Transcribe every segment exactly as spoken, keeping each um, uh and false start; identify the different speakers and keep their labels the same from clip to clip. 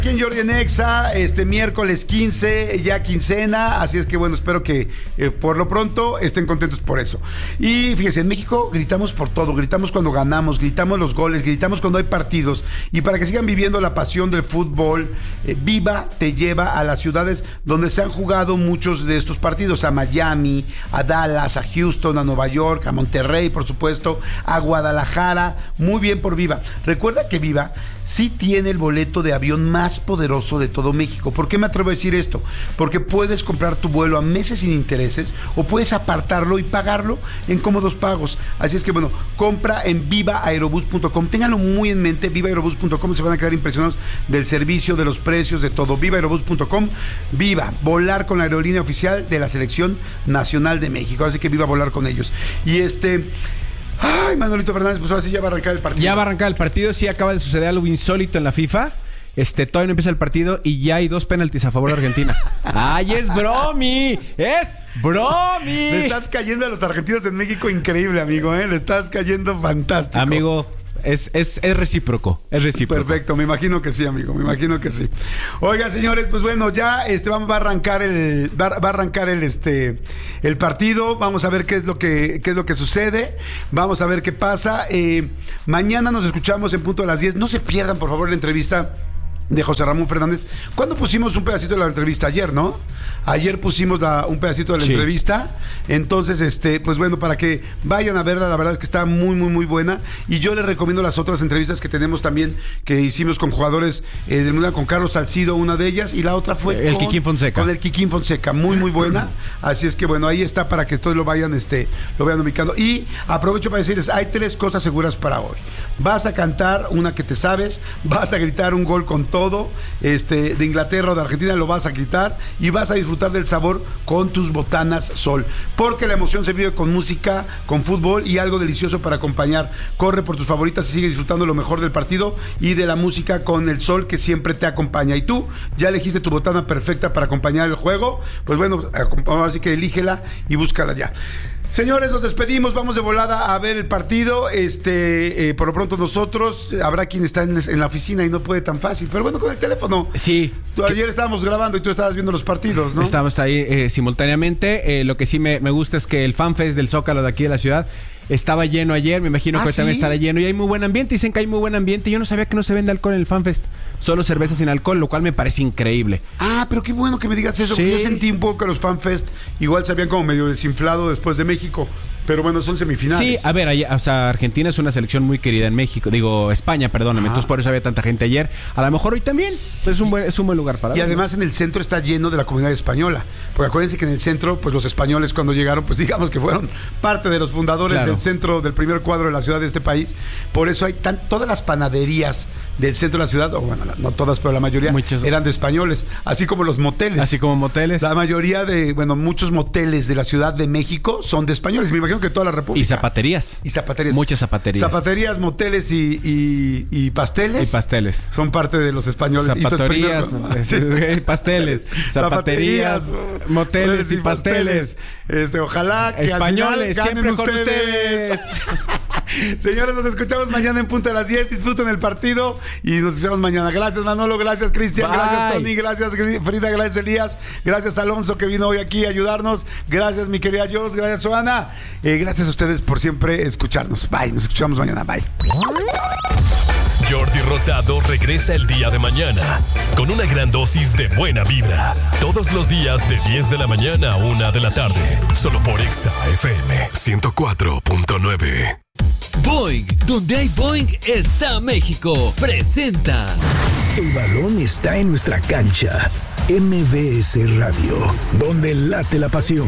Speaker 1: Aquí en Jordi en Exa, este miércoles quince, ya quincena, así es que bueno, espero que eh, por lo pronto estén contentos por eso. Y fíjense, en México gritamos por todo, gritamos cuando ganamos, gritamos los goles, gritamos cuando hay partidos, y para que sigan viviendo la pasión del fútbol, eh, Viva te lleva a las ciudades donde se han jugado muchos de estos partidos, a Miami, a Dallas, a Houston, a Nueva York, a Monterrey, por supuesto, a Guadalajara. Muy bien por Viva. Recuerda que Viva sí tiene el boleto de avión más poderoso de todo México. ¿Por qué me atrevo a decir esto? Porque puedes comprar tu vuelo a meses sin intereses o puedes apartarlo y pagarlo en cómodos pagos. Así es que bueno, compra en viva aerobús punto com. Ténganlo muy en mente, viva aerobús punto com. Se van a quedar impresionados del servicio, de los precios, de todo. viva aerobús punto com. Viva, volar con la aerolínea oficial de la Selección Nacional de México. Así que viva volar con ellos. Y este... Ay, Manolito Fernández, pues ahora sí ya va a arrancar el partido.
Speaker 2: Ya va a arrancar el partido, sí acaba de suceder algo insólito en la FIFA. Este, todavía no empieza el partido y ya hay dos penaltis a favor de Argentina. ¡Ay, es bromi! ¡Es bromi!
Speaker 1: Le estás cayendo a los argentinos en México increíble, amigo, ¿eh? Le estás cayendo fantástico.
Speaker 2: Amigo, es, es, es recíproco, es recíproco.
Speaker 1: Perfecto, me imagino que sí, amigo, me imagino que sí. Oiga, señores, pues bueno, ya este va, va a arrancar el va, va a arrancar el este el partido. Vamos a ver qué es lo que qué es lo que sucede. Vamos a ver qué pasa. Eh, mañana nos escuchamos en punto de las diez. No se pierdan, por favor, la entrevista de José Ramón Fernández. ¿Cuándo pusimos un pedacito de la entrevista? Ayer, ¿no? Ayer pusimos la, un pedacito de la sí. entrevista. Entonces, este, pues bueno, para que vayan a verla, la verdad es que está muy, muy, muy buena. Y yo les recomiendo las otras entrevistas que tenemos también, que hicimos con jugadores eh, del Mundial, con Carlos Salcido, una de ellas, y la otra fue
Speaker 2: el
Speaker 1: con,
Speaker 2: Kikín Fonseca.
Speaker 1: Con el Kikín Fonseca, muy, muy buena. Así es que bueno, ahí está para que todos lo vayan, este, lo vayan ubicando. Y aprovecho para decirles, hay tres cosas seguras para hoy. Vas a cantar una que te sabes, vas a gritar un gol con todo. Todo, este, de Inglaterra o de Argentina, lo vas a quitar y vas a disfrutar del sabor con tus botanas Sol, porque la emoción se vive con música, con fútbol y algo delicioso para acompañar. Corre por tus favoritas y sigue disfrutando lo mejor del partido y de la música con el Sol que siempre te acompaña. Y tú ya elegiste tu botana perfecta para acompañar el juego, pues bueno, así que elígela y búscala ya. Señores, nos despedimos, vamos de volada a ver el partido. Este, eh, por lo pronto nosotros, habrá quien está en, en la oficina y no puede tan fácil, pero bueno, con el teléfono.
Speaker 2: Sí.
Speaker 1: Tú, ayer estábamos grabando y tú estabas viendo los partidos, ¿no?
Speaker 2: Estábamos ahí eh, simultáneamente. Eh, lo que sí me, me gusta es que el FanFest del Zócalo de aquí de la ciudad estaba lleno ayer, me imagino
Speaker 1: ¿Ah,
Speaker 2: que hoy
Speaker 1: sí?
Speaker 2: también estará lleno y hay muy buen ambiente, dicen que hay muy buen ambiente. Yo no sabía que no se vende alcohol en el FanFest, solo cerveza sin alcohol, lo cual me parece increíble.
Speaker 1: Ah, pero qué bueno que me digas eso,
Speaker 2: sí.
Speaker 1: Yo sentí un poco que los FanFest igual se habían como medio desinflado después de México. Pero bueno, son semifinales.
Speaker 2: Sí, a ver, allá, o sea, Argentina es una selección muy querida en México. Digo, España, perdóname. Ajá. Entonces por eso había tanta gente ayer. A lo mejor hoy también. Pues es un buen, es un buen lugar para
Speaker 1: Y
Speaker 2: verlo.
Speaker 1: además en el centro está lleno de la comunidad española. Porque acuérdense que en el centro, pues los españoles cuando llegaron, pues digamos que fueron parte de los fundadores claro. del centro, del primer cuadro de la ciudad de este país. Por eso hay tan, todas las panaderías del centro de la ciudad, o bueno, no todas, pero la mayoría Muchos. eran de españoles. Así como los moteles.
Speaker 2: Así como moteles.
Speaker 1: La mayoría de, bueno, muchos moteles de la Ciudad de México son de españoles. Me imagino que toda la República.
Speaker 2: Y zapaterías.
Speaker 1: Y zapaterías.
Speaker 2: Muchas zapaterías.
Speaker 1: Zapaterías, moteles y, y, y pasteles.
Speaker 2: Y pasteles.
Speaker 1: Son parte de los españoles.
Speaker 2: Zapaterías,
Speaker 1: sí.
Speaker 2: pasteles. Zapaterías, moteles y pasteles.
Speaker 1: Este, ojalá que
Speaker 2: españoles,
Speaker 1: al final ganen
Speaker 2: siempre
Speaker 1: ustedes.
Speaker 2: con ustedes.
Speaker 1: Señores, nos escuchamos mañana en punto de las diez. Disfruten el partido y nos escuchamos mañana. Gracias, Manolo. Gracias, Cristian. Gracias, Tony. Gracias, Frida. Gracias, Elías. Gracias, Alonso, que vino hoy aquí a ayudarnos. Gracias, mi querida Jos. Gracias, Joana. Eh, gracias a ustedes por siempre escucharnos. Bye. Nos escuchamos mañana. Bye.
Speaker 3: Jordi Rosado regresa el día de mañana con una gran dosis de buena vibra. Todos los días de diez de la mañana a una de la tarde. Solo por Exa F M ciento cuatro punto nueve.
Speaker 4: Boing, donde hay Boing está México. Presenta.
Speaker 5: El balón está en nuestra cancha. M B S Radio, donde late la pasión.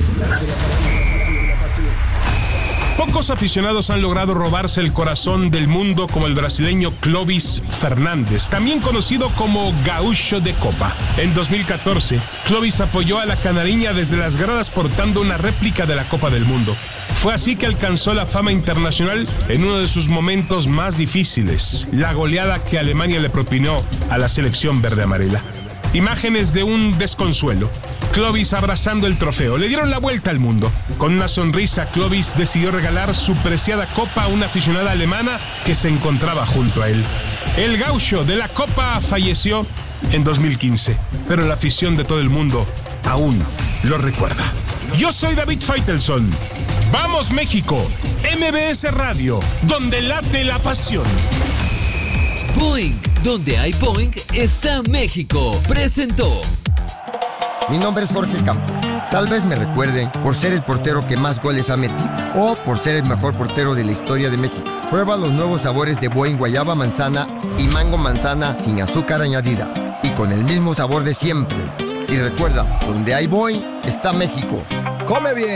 Speaker 6: Pocos aficionados han logrado robarse el corazón del mundo como el brasileño Clóvis Fernández, también conocido como Gaúcho de Copa. En dos mil catorce, Clóvis apoyó a la canariña desde las gradas portando una réplica de la Copa del Mundo. Fue así que alcanzó la fama internacional en uno de sus momentos más difíciles, la goleada que Alemania le propinó a la selección verde-amarela. Imágenes de un desconsuelo. Clóvis abrazando el trofeo. Le dieron la vuelta al mundo. Con una sonrisa, Clóvis decidió regalar su preciada copa a una aficionada alemana que se encontraba junto a él. El gaucho de la copa falleció en dos mil quince, pero la afición de todo el mundo aún lo recuerda. Yo soy David Faitelson. ¡Vamos México! M B S Radio, donde late la pasión.
Speaker 4: Boing, donde hay Boing está México. Presentó.
Speaker 7: Mi nombre es Jorge Campos. Tal vez me recuerden por ser el portero que más goles ha metido o por ser el mejor portero de la historia de México. Prueba los nuevos sabores de Boing guayaba manzana y mango manzana sin azúcar añadida y con el mismo sabor de siempre. Y recuerda, donde hay Boing está México. ¡Come bien!